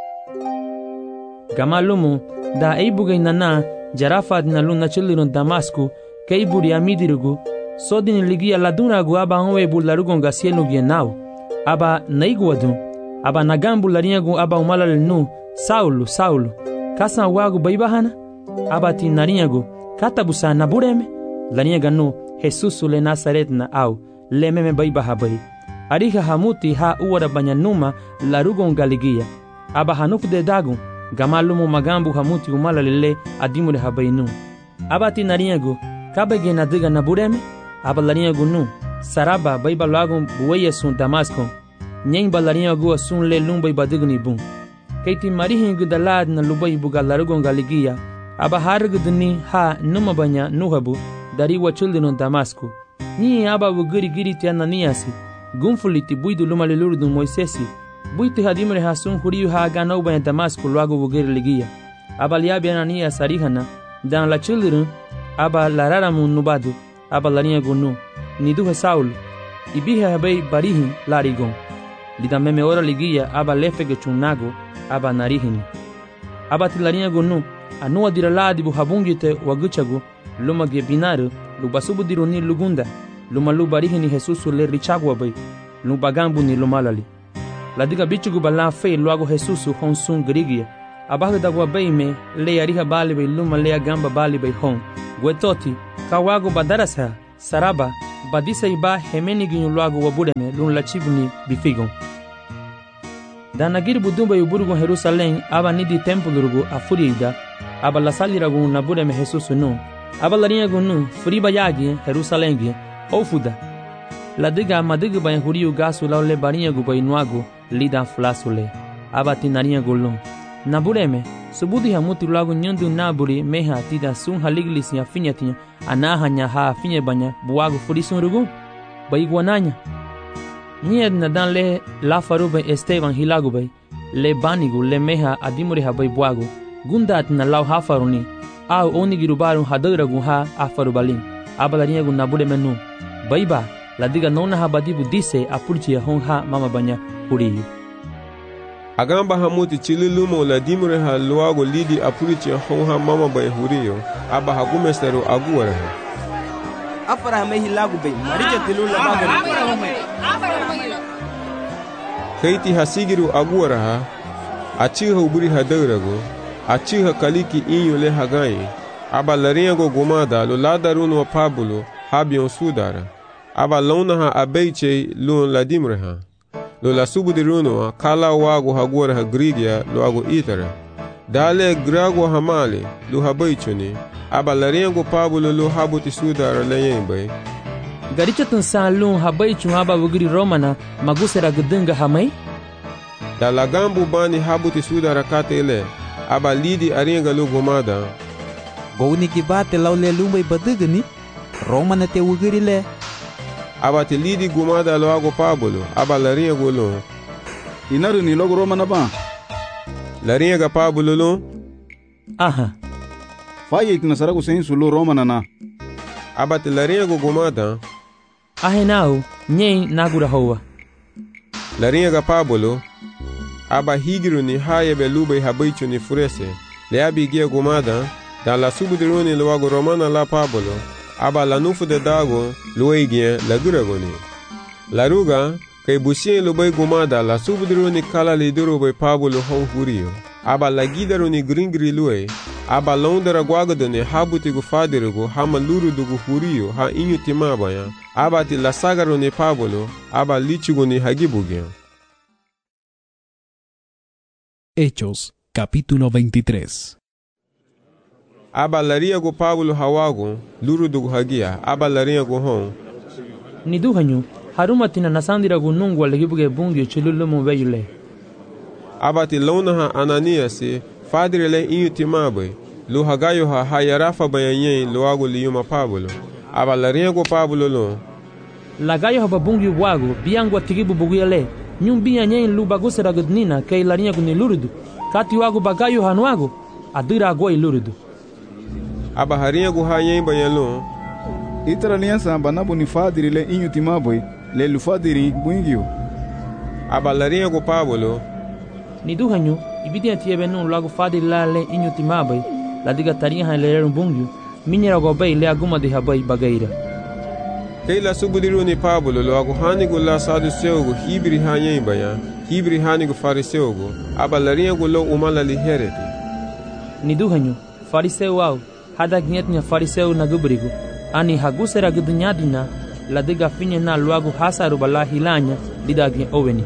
gamalumu da eibuga nana jarafad na lun na chilirun Damasku kei buri amidirugu sodini ligia ladunragu aba onwe bularugon gasienu gienau aba naiguadu aba nagambu lariagu aba umalal nu Saulo Saulo kasan wagu baibahana aba ti nariagu katabusa nabureme lariaga nu Jesus le Nazaret na au lememe baibaha bai ariha hamuti ha uwara banyanuma larugon galigia aba hanufu de dagu gamalumu magambu hamuti umalal le adimure habainu aba ti nariagu kabege na diga na bureme aba larinha gunu saraba baiba lagun bueye sun Damasco nyen balarinha gu sun le lumba ibadigni bum keiti marihin gudalad na lubai buga larugon galigia aba hargudni ha numa banya nuhabu dari wachulino Damasco ni aba wugiri giri ti ananiasi gumfuliti buidu luma le lurdu Moisesi buiti hadimre ha sun huriu ha ganau banya Damasco lagu wugiri ligia aba liabi ananias arihana dan la children aba lararamu nubadu aba larinha gunu niduhe Saulo ibihe habei barihin larigon lida meme ora ligia aba lefege chunago aba narihini aba tilarinha gunu anua diraladi bu habungite waguchagu luma ge binaru lubasubu dironi lugunda luma lu barihini Jesus le richagwa bai lubagambu ni lumalali La diga bichugu bala fe luago Jesus hon sun Grigia. Abaga dagwa beime le ariha bali be luma le gamba bali be hon. Gwetoti kawago badarasa saraba badisa iba hemeni ginyu luago wabudeme lun la chibuni bifigon. Danagir budumba yuburgo Jerusalem aba nidi templo rugo afurida aba la salirago nabudeme Jesus no. Aba la ringa gunu furiba yagi Jerusalem gi ofuda. La diga madiga ba huriu gasu la le barinha go ba inuago lida flasule. Aba tinarinha golon. Nabudeme subudi hamuti lago nyandu naburi meha tida sun haliglis ya finyatinha anaha nya ha finye banya buago furisun rugo ba iguananya. Nied na dan le la faruba Esteban hilago bay le banigo le meha adimuri ha bay buago gundat na law ha faruni au oni girubaru hadara gu ha afarubalin abalarinha gu nabude menu baiba la diga nona ha badibu dise apurchi hon ha mama banya huriyu agamba hamuti chililumo la dimure ha luago lidi apurchi hon ha mama bay huriyu aba hagumesteru aguara afara me hilago bay maricha tilula bagari Keiti hasigiru aguara ha achiha uburi hadarago achiha kaliki inyo le hagai aba laringo gomada lo ladarun wa pabulo habion sudara aba lona ha abeiche lo ladimre ha lo la subudiruno kala wago hagora ha grigia lo ago itara dale grago hamale lo habeichoni aba laringo pabulo lo habuti sudara leyembe garicha tun salun habeichu aba wugiri romana magusera gudunga hamai da lagambu bani habuti sudara katele aba lidi aringa lo gomada gouni kibate laule lumbai badugani romana te wugiri le aba te lidi gomada lo ago pabulo aba laringa golo inaru ni logo romana ba laringa ga pabulo lo aha faye itina sarago sensu lo romana na aba te laringa go gomada ahenau nyei nagura hoa laringa ga pabulo aba higiru ni haye belubai habaichu ni furese le abigia gomada da la subudiruni luago romana la pabulo aba la nufu de dago lueigien la guragoni la ruga kay busien lubai gomada la subudiruni kala liduru bai pabulo hon hurio aba la gidaruni gringri lue aba londara gwagadone habuti gu fadirugo hama lurudugu hurio ha inyu timabaya aba ti la sagaruni pabulo aba lichuguni hagibugia. Hechos, capítulo veintitrés. Aba laria go Pablo hawago, luru do hagia, aba laria go hon. Ni duhanyu, haruma tina nasandira go nungwa legibuge bungi chilulu mo veyule. Aba ti lona ha Ananiasi, fadire le inyu timabe, lu hagayo ha hayarafa bayanyen luago liyuma Pablo. Aba laria go Pablo lo. Lagayo ha babungi wago, biangwa tigibu buguyale. Nyumbia nyen lu bagusera gudnina kay larinha guni lurudu kati wago bagayo hanuago adira agoi lurudu aba harinha gu hayen bayalo itara liansa banabu ni fadiri le inyu timaboy le lu fadiri buingio aba larinha gu Pablo ni duhanyu ibidia tiebe no lago fadiri la le inyu timaboy la diga tarinha ha le bungio minera go bay le aguma de habay bagaira Keila subudiruni Pablo lo ago hanigu la saduceugo hibri hanyen baya hibri hanigu fariseugo aba larinha gu lo umala li hereti ni duhanyu fariseu au hada gnyetnya fariseu na gubrigo ani hagusera gudnyadina la diga finye na luago hasaru bala hilanya didagi oweni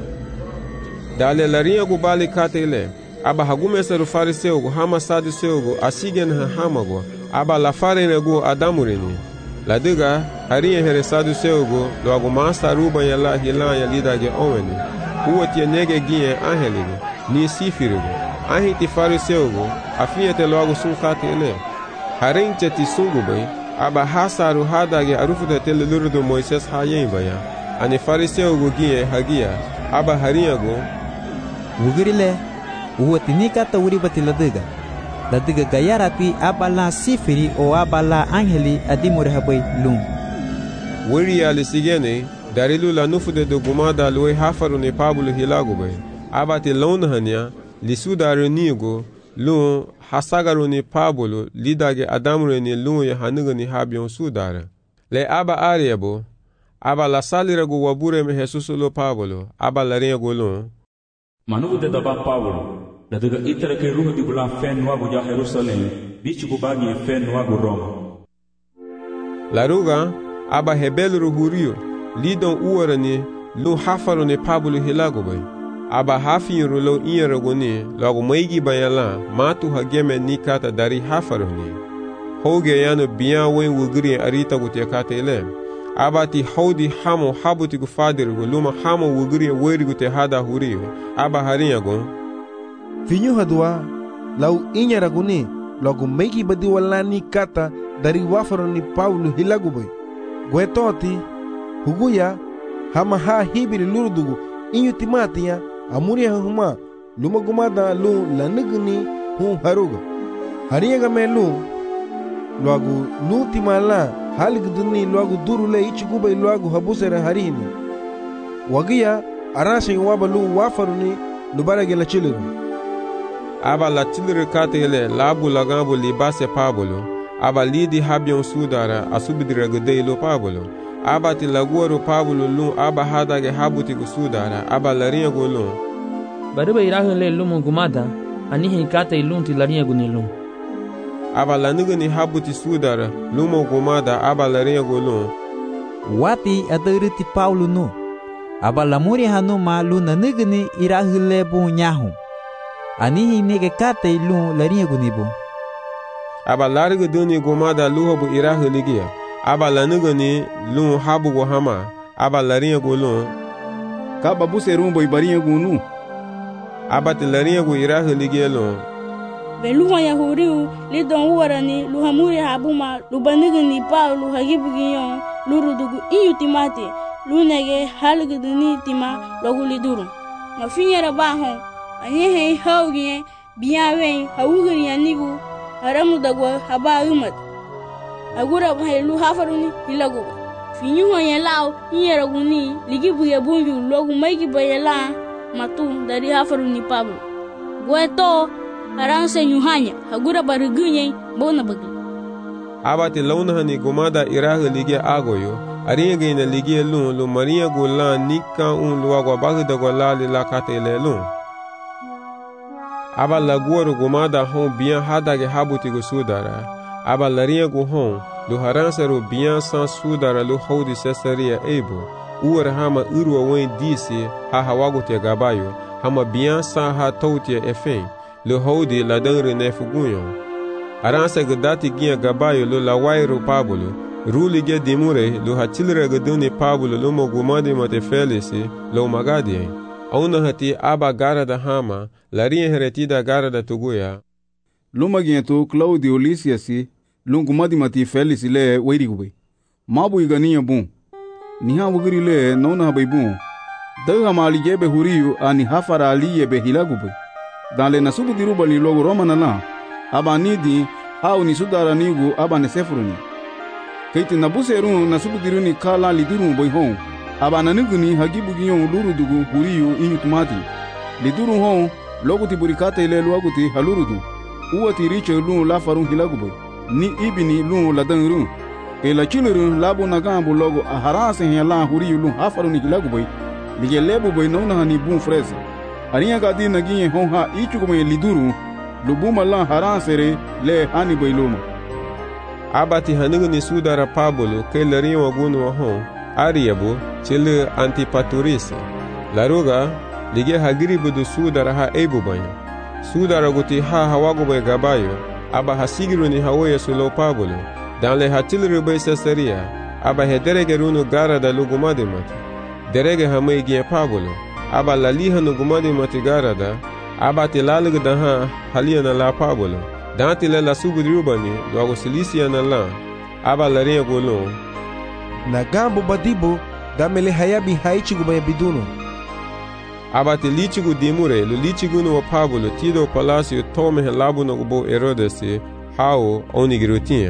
dale larinha gu bali katele aba hagumeseru fariseugo hama saduceugo asigen ha hamago aba la farene gu adamureni la diga harinha here saduceugo lo ago masta ruba yala hilanya lidage oweni uoti nege gie angelige ni sifirigo ahiti fariseugo afiete lo ago sunkate ele harinche ti sungubay aba hasaru hadage arufude tele lurudo Moises hayen baya ani fariseugo gie hagia aba harinha go wugirile uoti nikata uri batila diga la diga gayarati abala sifiri o abala angeli adimore habay lum wuri ya lisigene darilu la nufude do gumada lwe hafaru ne Pablo hilago bay abati lonhania lisudaru nigo lu hasagaru ne Pablo lidage adamure ne lu ya hanugo ni habion sudara le aba ariabo aba la salira go wabure me Jesus lo Pablo aba la rengo lo Manugu de daba Paulo, la dega itara ke ruho di bula fen wagu ja Jerusalem, bichi kubagi fen wagu Roma. Laruga, aba hebelru hurio, lidon uarani, lu hafaro ne Pablo hilago bay. Aba hafin rulo inyaragoni, lagu maigi bayala, matu hageme nikata dari hafaro ni. Hoge yano biyan wen wugri arita gutia kate ile. Abati haudi hamo habuti gufadir luma hamo wugri weri gute hada hurio. Aba harinyago. Finyo hadwa, lau inyaragoni, lagu maigi badi wala nikata dari wafaro ni Paulo hilago bay. Gwetoti, huguya, hama ha hibiri lurudugu, inyu timatiya, amuria huma, luma gumada lu lanigni hu haruga. Harinyaga me lu, luagu lu timala, haligduni luagu durule ichiguba luagu habusera harini. Wagia, arasing waba lu wafaruni, lubarage la chiliru. Aba la chiliru katele, labu lagambu libase Pablo. Aba lidi habyon sudara asubidira gede lo Pablo. Aba ti laguaro Pablo lu aba hadage habuti gusudara aba larinha golun. Bariba irahun le lumu gumada anihi kate ilun ti larinha gunilun. Aba lanigani habuti sudara lumu gumada aba larinha golun. Wati adariti Paulo nu. Aba lamuri hanu ma lu nanigani irahun le bu nyahu. Anihi nege kate ilun larinha gunibu. Aba larga duni gomada luhobu irahu ligia. Aba lanugani lu habu go hama. Aba larinha go lu. Kaba buse rumbo ibarinha go nu. Aba te larinha go irahu ligia lu. Beluha ya huriu lidon uarani luhamuri habuma lubanigani pa lu hagibu giyon lurudugu iyu timati lunege halga duni tima logu liduru. Mafinyera bahon anyehe haugie biyawen hawugari anigu haramu dagwa haba umat agura bahelu hafaruni hilago finyu hoye lao nyeraguni ligibu ya bunju logu maigi bayela matu dari hafaruni Pablo gweto haranse nyuhanya agura barugunye bona bagi abati launahani gomada iraha ligia agoyo ariya gaina ligia lun lu maria gola nika un luagwa bagda gola la katele lun aba laguaro gomada hon biyan hadage habuti go sudara aba larinha go hon lu haransero biyan san sudara lu hodi sesaria ebo uar hama urwa wen disi ha hawago te gabayo hama biyan san ha tautia efen lu hodi la dangre nefugunyo aransa gadati giya gabayo lu la wairo Pablo ruli ge dimure lu hachilre gaduni Pablo lu mo gomade mate felisi lu magadien auna hati aba gara da hama larinha heretida gara da tuguya luma giento Claudio Lysiasi lungu madi mati Felix le weirigube mabu igania bun niha wugiri le nona habaibun daga mali jebe huriyu ani hafara aliye be hilagube dale nasubu diruba li logo romana la aba nidi au ni sudara nigu aba ne sefruni keiti nabuseru nasubu diruni kala liduru boy hon aba nanuguni hagibu giyon lurudugu huriyu inyu tumati liduru hon logo tiburikate ile luaguti halurudu uwati riche lu la farun hilagube ni ibini lu la dangru e la chiluru labu nagambu logo aharase hela huriyu lu hafarun hilagube lige lebu boy nona hani bun frese ariya gadi nagiye hon ha ichugume liduru lubuma la harasere le hani boy luma abati hanuguni sudara Pablo ke larinha wagunu wa hon ariyabu chile Antipaturis laruga lige hagiribu du sudara ha ebu banyo sudara guti ha hawago bay gabayo aba hasigiru ni hawoye sulo Pablo dan le hatilru bay Caesarea aba hederege runu gara da lugumade mati derege hamay giye Pablo aba laliha no gumade mati gara da aba tilalugu da ha haliana la Pablo dan tile la sugudrubani logo Cilicia na la aba larinha golon na gambo badibo damele hayabi haichigu bay biduno abate lichigu dimure lu lichigu no Pablo tido palacio tome helabu no bo Herodes hao onigirutinha.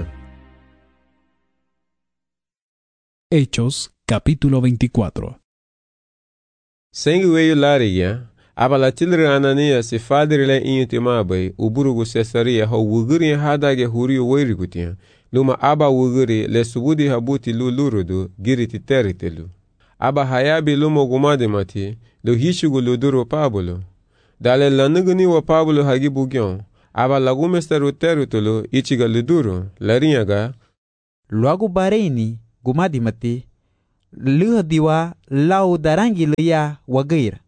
Hechos capítulo veinticuatro. Sengu weyo lariya abala tilre Anania se fadrile intimabai uburugu Caesarea ho wuguri hadage huriyo weirigutinha luma aba wuguri le subudi habuti lu lurudu giriti teritelu aba hayabi lumo gumade mati lu hishugu luduro Pablo dale lanugni wa Pablo hagi bugyon, aba lagu mesteru teru tulu ichiga luduru, larinyaga. Luagu bareini gumadi mati, luha diwa lau darangi leya wagair.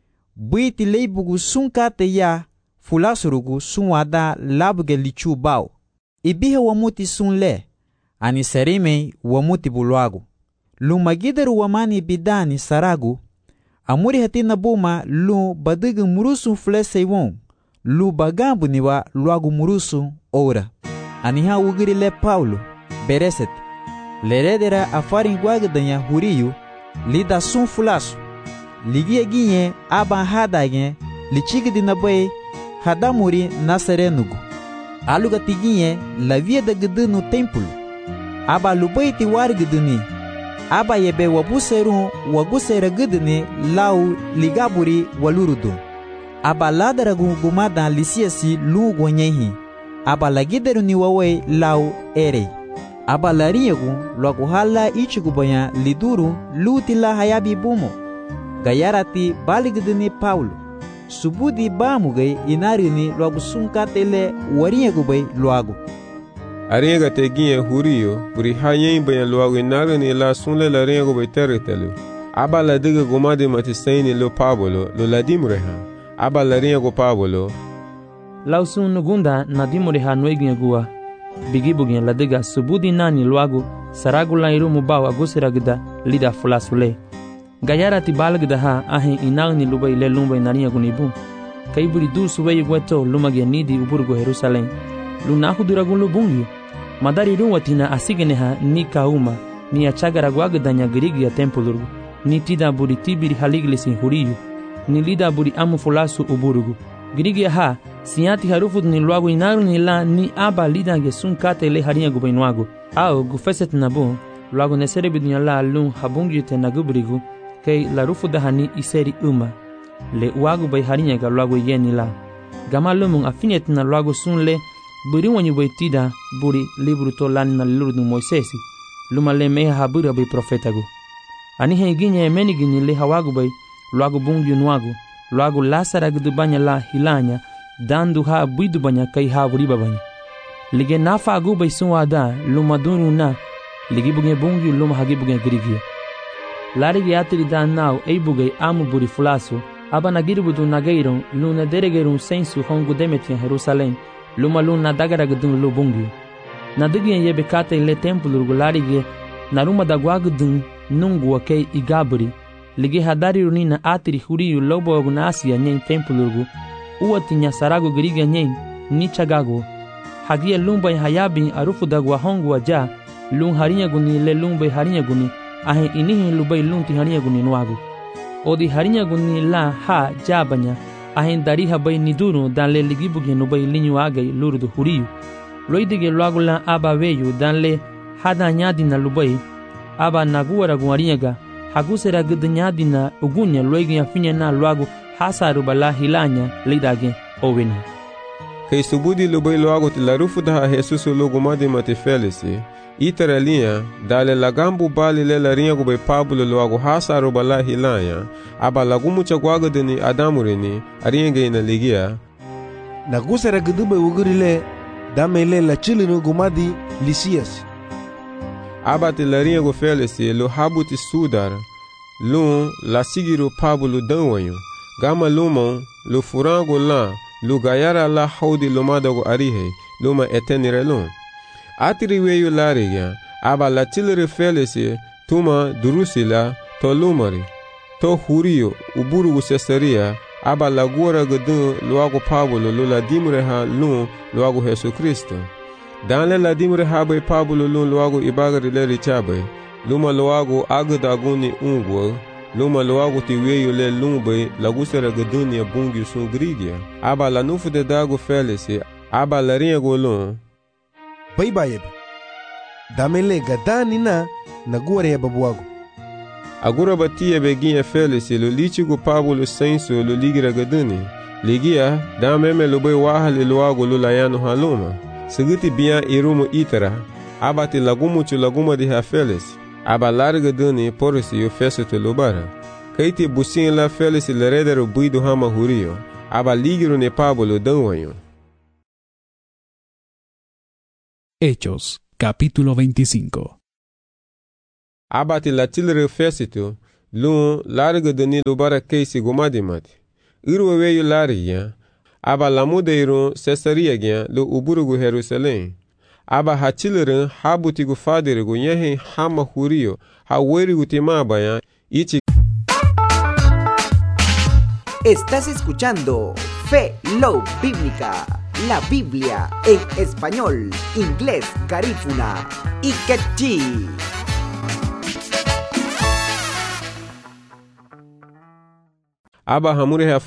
Buiti leibugu sunkate ya fulasurugu sunwada labuge lichu bau. Ibihe wamuti sunle, ani serime wamuti buluagu. Lumagideru wamani bidani saragu, amuri hatina buma lu badigu murusu flese won, lu bagambu niwa luagu murusu ora. Aniha ugiri le Paulo, bereset, leredera afarin guagdanya huriyu, lida sun fulasu. Ligie ginye aba hadage, lichigi nabai hadamuri naserenugu. Aluga tiginye la via de gdunu templo. Aba lubaiti wargduni. Aba yebe wabuseru wagusera gduni lau ligaburi walurudu. Aba ladaragu gumada lisiasi lu gwanyehi. Aba lagideru ni wawe lau ere. Aba lariegu lwakuhala ichigubaya liduru lutila hayabi bumo. Gayarati baligduni Paulo. Subudi bamugai inarini lwagu sunkatele wariegubay lwagu. Ariega teginye huriyo, buri hayen bayan lwagu inarini la sunle la riegubay teretelu. Aba la diga gumadi matisaini lo Pablo, lo ladimreha. Aba la riegu Pablo. Lausun nugunda nadimreha nueginye gua. Bigibugin la diga subudi nani lwagu saragula irumu bawa gusiragda lida fulasule. Gayara ti balgda ha ahin inagni lubai le lumbai nariya gunibu. Kaiburi du subai gweto lumagi nidi uburgo Jerusalem. Lunahu duragun lubungi. Madari ruwatina asigene ha ni kauma ni achagara gwagdanya girigi ya tempulurgu. Ni tida buri tibiri haliglisin huriyu. Ni lida buri amu fulasu uburgu. Girigi ha siati harufut ni luagu inaru ni la ni aba lida gesun kate le hariya gubainuagu. Au gufeset nabu luagu nesere bidunya la lun habungi te nagubrigu. Kei la rufu dahani iseri uma le uagu bay harinya ga luagu yeni la gama lumun afinet na luagu sunle buri wanyu bay tida buri libru to lan na lurdu Moisesi luma le meha habura bay profetagu ani he ginye meni gini le hawagu bay luagu bungu nuagu luagu lasara gudu banya la hilanya dandu ha buidu banya kai ha buriba banya lige nafa agu bay sunwada luma dunu na ligi buge bungu luma hagi buge grigia Larigi atiri dan nau eibugay amu buri fulasu, aba nagiribudu nagairon, luna deregerun sensu hongu demetian Jerusalem, luma luna dagaragdun lubungu. Nadigien yebe kate le tempulurgu larigi, naruma dagwagdun nungu wakei igaburi, ligi hadari runina atiri huriyu lobo agunasiya nyen tempulurgu, uwatinya saragu giriga nyen, nichagagu. Hagia lumba hayabin arufu dagwa hongu waja, lun harinya guni le lumba harinya guni, ahe inihi lubai lunti harinya guni nuagu. Odi harinya guni la ha jabanya, ahe dariha bay niduru dan le ligibugi nubai linyu agay lurdu huriyu. Loidige luagu la aba veyu dan le hada nyadina lubai, aba naguara guarinyaga, hagusera gudanyadina ugunya loigi afinya na luagu hasaru bala hilanya lidage oveni. Kei subudi lubai luagu tilarufu daha Jesusu lugu madi mati felisi, itara linha, dale lagambu bali le larinha gube Pablo luagu hasaru bala hilanya, aba lagumu chagwaga deni adamurini, arinha ina ligia. Nagusera gudube ugurile, damele la chilinu gumadi lisias. Aba te larinha gu felisi, lu habuti sudar, lu la sigiru Pablo danwanyo, gama lumon, lu furango la, lu gayara la haudi lumadagu arihe, luma etenire lum. Atiri weyu lariga, aba la tilere felisi, tuma durusila, to lumari, to huriyo, uburugu sesaria, aba la guara gudun luagu Pablo lula dimreha lun luagu Jesu Kristo. Dan la dimreha bay Pablo lun luagu ibagari le richabe, luma luagu agdaguni ungwa, luma luagu ti weyu le lumbe lagusera gudun ya bungi sun grigia, aba la nufu de dagu felisi, aba la rinha golun. Bay bayeb, damele gadani na nagure ya babuagu. Agora batia beginha felisi lo lichigu Pablo senso lo ligira gaduni. Ligia dameme lo bay wahali luagu lo layano haluma. Seguti bia irumu itara. Abati lagumu chu laguma di ha felisi. Aba larga duni porisi yo feso te lubara. Kaiti busin la felisi le redero buidu hama hurio. aba ligiro ne Pablo danwayo. Hechos, capítulo veinticinco. Abati la tilre Fesito, lu larga dani lubara keisi gomadimat. Irweweyo largia, aba lamudeiro Cesaria gya lu uburugu Jerusalem. Aba hachilere habutigu fadirigu yehe hama hurio, ha werigu timabaya, ichi. Estás escuchando Fe Low Bíblica, la Biblia en español, inglés, garífuna y quechí. Aba hamure